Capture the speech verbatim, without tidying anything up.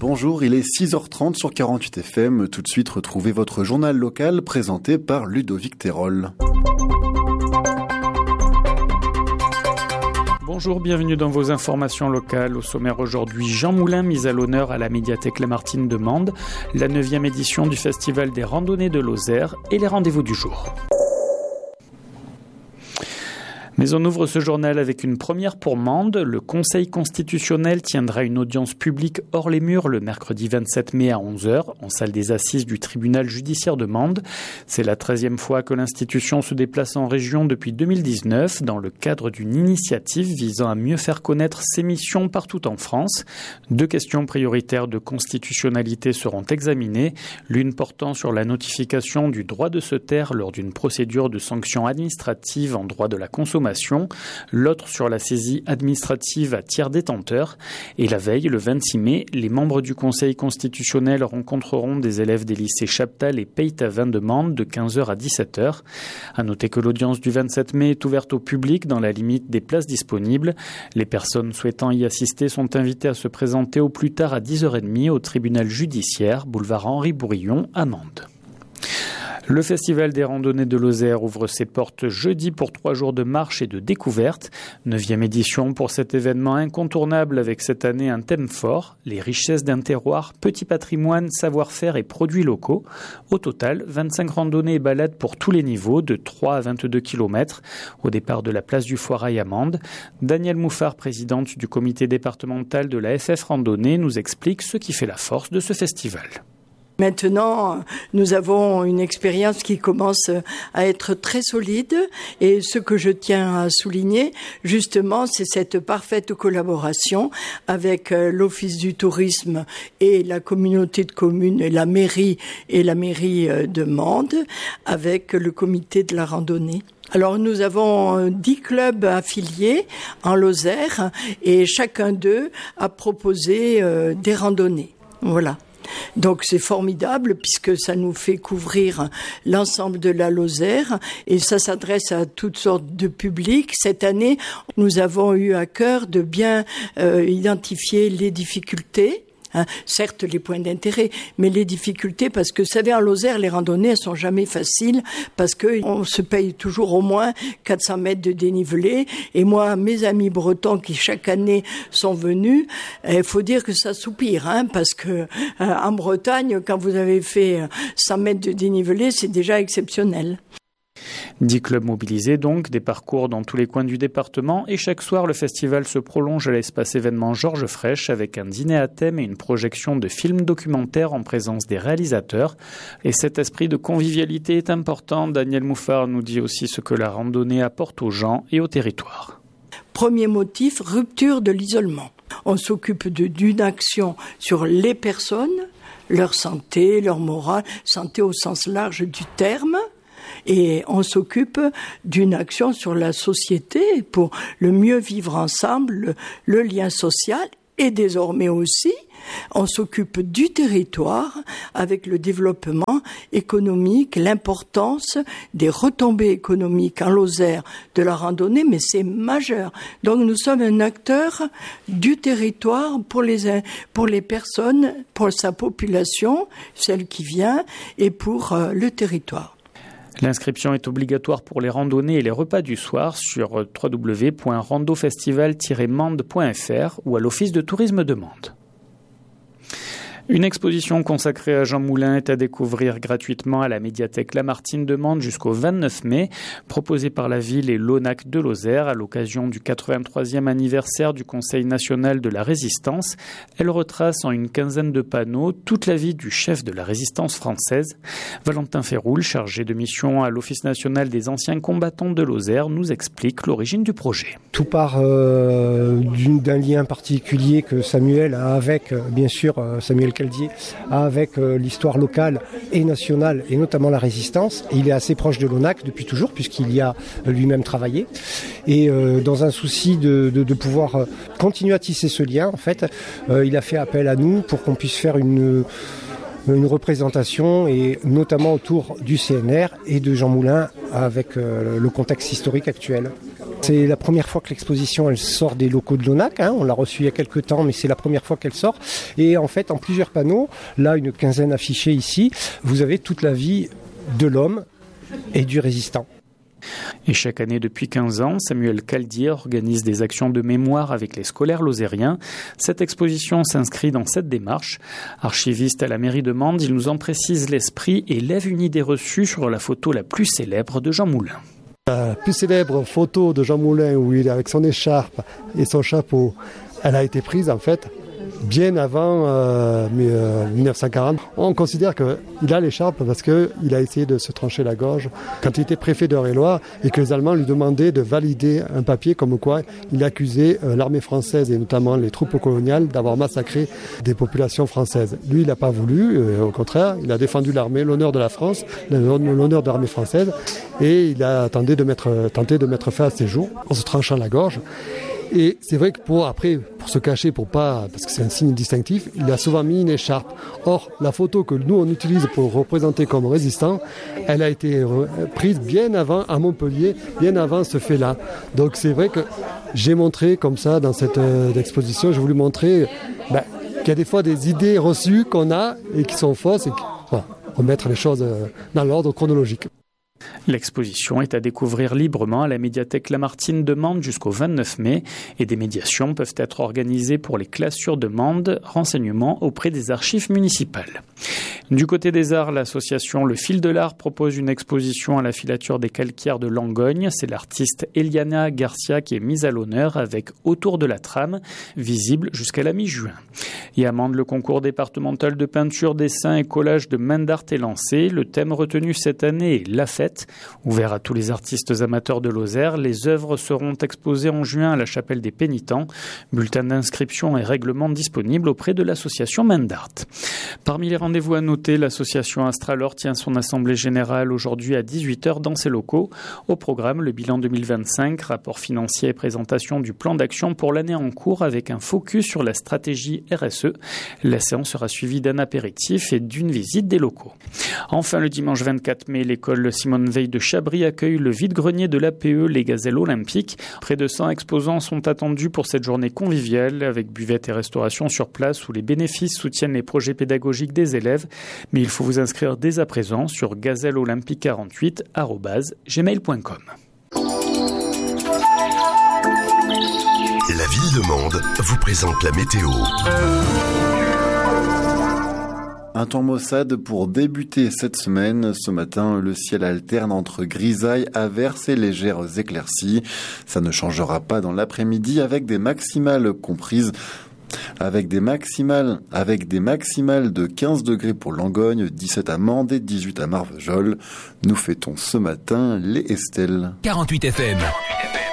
bonjour, il est six heures trente sur quarante-huit F M. Tout de suite, retrouvez votre journal local présenté par Ludovic Terol. Bonjour, bienvenue dans vos informations locales. Au sommaire aujourd'hui, Jean Moulin mis à l'honneur à la médiathèque Lamartine de Mende, la neuvième édition du Festival des randonnées de Lozère et les rendez-vous du jour. Mais on ouvre ce journal avec une première pour Mende. Le Conseil constitutionnel tiendra une audience publique hors les murs le mercredi vingt-sept mai à onze heures en salle des assises du tribunal judiciaire de Mende. C'est la treizième fois que l'institution se déplace en région depuis deux mille dix-neuf dans le cadre d'une initiative visant à mieux faire connaître ses missions partout en France. Deux questions prioritaires de constitutionnalité seront examinées, l'une portant sur la notification du droit de se taire lors d'une procédure de sanction administrative en droit de la consommation, l'autre sur la saisie administrative à tiers détenteur. Et la veille, le vingt-six mai, les membres du Conseil constitutionnel rencontreront des élèves des lycées Chaptal et Peytavin de Mende de quinze heures à dix-sept heures. À noter que l'audience du vingt-sept mai est ouverte au public dans la limite des places disponibles. Les personnes souhaitant y assister sont invitées à se présenter au plus tard à dix heures trente au tribunal judiciaire, boulevard Henri Bourillon à Mende. Le Festival des randonnées de Lozère ouvre ses portes jeudi pour trois jours de marche et de découverte. Neuvième édition pour cet événement incontournable avec cette année un thème fort, les richesses d'un terroir, petit patrimoine, savoir-faire et produits locaux. Au total, vingt-cinq randonnées et balades pour tous les niveaux, de trois à vingt-deux kilomètres, au départ de la place du Foirail à Mende. Danielle Mouffard, présidente du comité départemental de la F F Randonnée, nous explique ce qui fait la force de ce festival. Maintenant, nous avons une expérience qui commence à être très solide et ce que je tiens à souligner, justement, c'est cette parfaite collaboration avec l'Office du tourisme et la communauté de communes et la mairie et la mairie de Mende avec le comité de la randonnée. Alors nous avons dix clubs affiliés en Lozère et chacun d'eux a proposé euh, des randonnées. Voilà. Donc c'est formidable puisque ça nous fait couvrir l'ensemble de la Lozère et ça s'adresse à toutes sortes de publics. Cette année, nous avons eu à cœur de bien euh, identifier les difficultés. Hein, certes les points d'intérêt, mais les difficultés, parce que vous savez, en Lozère, les randonnées, elles sont jamais faciles, parce que on se paye toujours au moins quatre cents mètres de dénivelé, et moi, mes amis bretons qui chaque année sont venus, il faut dire que ça soupire, hein, parce que euh, en Bretagne, quand vous avez fait cent mètres de dénivelé, c'est déjà exceptionnel. Dix clubs mobilisés donc, des parcours dans tous les coins du département et chaque soir le festival se prolonge à l'espace événement Georges Frêche avec un dîner à thème et une projection de films documentaires en présence des réalisateurs. Et cet esprit de convivialité est important. Danielle Mouffard nous dit aussi ce que la randonnée apporte aux gens et au territoire. Premier motif, rupture de l'isolement. On s'occupe de, d'une action sur les personnes, leur santé, leur morale, santé au sens large du terme. Et on s'occupe d'une action sur la société pour le mieux vivre ensemble, le, le lien social. Et désormais aussi, on s'occupe du territoire avec le développement économique, l'importance des retombées économiques en Lozère de la randonnée, mais c'est majeur. Donc nous sommes un acteur du territoire pour les, pour les personnes, pour sa population, celle qui vient, et pour euh, le territoire. L'inscription est obligatoire pour les randonnées et les repas du soir sur w w w point randofestival tiret mende point f r ou à l'Office de tourisme de Mende. Une exposition consacrée à Jean Moulin est à découvrir gratuitement à la médiathèque Lamartine de Mende jusqu'au vingt-neuf mai, proposée par la ville et l'O N A C de Lozère à l'occasion du quatre-vingt-troisième anniversaire du Conseil national de la résistance. Elle retrace en une quinzaine de panneaux toute la vie du chef de la résistance française. Valentin Ferroul, chargé de mission à l'Office national des anciens combattants de Lozère, nous explique l'origine du projet. Tout part euh, d'un lien particulier que Samuel a avec, bien sûr, Samuel Caldier a avec euh, l'histoire locale et nationale et notamment la résistance. Et il est assez proche de l'O N A C depuis toujours puisqu'il y a euh, lui-même travaillé. Et euh, dans un souci de, de, de pouvoir euh, continuer à tisser ce lien, en fait, euh, il a fait appel à nous pour qu'on puisse faire une, une représentation et notamment autour du C N R et de Jean Moulin avec euh, le contexte historique actuel. C'est la première fois que l'exposition elle sort des locaux de l'O N A C. Hein. On l'a reçue il y a quelques temps, mais c'est la première fois qu'elle sort. Et en fait, en plusieurs panneaux, là une quinzaine affichés ici, vous avez toute la vie de l'homme et du résistant. Et chaque année depuis quinze ans, Samuel Caldier organise des actions de mémoire avec les scolaires lozériens. Cette exposition s'inscrit dans cette démarche. Archiviste à la mairie de Mende, il nous en précise l'esprit et lève une idée reçue sur la photo la plus célèbre de Jean Moulin. La plus célèbre photo de Jean Moulin où il est avec son écharpe et son chapeau, elle a été prise en fait bien avant euh, mais, euh, dix-neuf cent quarante. On considère qu'il a l'écharpe parce qu'il a essayé de se trancher la gorge quand il était préfet d'Eure-et-Loir et que les Allemands lui demandaient de valider un papier comme quoi il accusait euh, l'armée française et notamment les troupes coloniales d'avoir massacré des populations françaises. Lui, il n'a pas voulu, euh, au contraire, il a défendu l'armée, l'honneur de la France, l'honneur de l'armée française et il a tenté de mettre, tenté de mettre fin à ses jours en se tranchant la gorge. Et c'est vrai que pour après, pour se cacher, pour pas, parce que c'est un signe distinctif, il a souvent mis une écharpe. Or, la photo que nous on utilise pour le représenter comme résistant, elle a été prise bien avant à Montpellier, bien avant ce fait-là. Donc c'est vrai que j'ai montré comme ça dans cette euh, exposition, j'ai voulu montrer ben, qu'il y a des fois des idées reçues qu'on a et qui sont fausses et qui, voilà, remettre les choses euh, dans l'ordre chronologique. L'exposition est à découvrir librement à la médiathèque Lamartine de Mende jusqu'au vingt-neuf mai et des médiations peuvent être organisées pour les classes sur demande, renseignements auprès des archives municipales. Du côté des arts, l'association Le Fil de l'Art propose une exposition à la filature des Calquières de Langogne. C'est l'artiste Eliana Garcia qui est mise à l'honneur avec Autour de la trame, visible jusqu'à la mi-juin. Et à Mende, le concours départemental de peinture, dessin et collage de main d'art est lancé. Le thème retenu cette année est La Fête. Ouvert à tous les artistes amateurs de Lozère, les œuvres seront exposées en juin à la Chapelle des Pénitents. Bulletin d'inscription et règlement disponibles auprès de l'association Main d'Art. Parmi les rendez-vous à noter, l'association Astralor tient son assemblée générale aujourd'hui à dix-huit heures dans ses locaux. Au programme, le bilan deux mille vingt-cinq, rapport financier et présentation du plan d'action pour l'année en cours avec un focus sur la stratégie R S E. La séance sera suivie d'un apéritif et d'une visite des locaux. Enfin, le dimanche vingt-quatre mai, l'école Simone Veil de Chabris accueille le vide-grenier de l'A P E, les Gazelles Olympiques. Près de cent exposants sont attendus pour cette journée conviviale avec buvette et restauration sur place où les bénéfices soutiennent les projets pédagogiques des élèves. Mais il faut vous inscrire dès à présent sur gazelle olympique quarante-huit arobase gmail point com. La ville de Mende vous présente la météo. Un temps maussade pour débuter cette semaine. Ce matin, le ciel alterne entre grisailles, averses et légères éclaircies. Ça ne changera pas dans l'après-midi avec des maximales comprises Avec des maximales, avec des maximales de quinze degrés pour Langogne, dix-sept à Mende et dix-huit à Marvejols. Nous fêtons ce matin les Estelles. quarante-huit F M.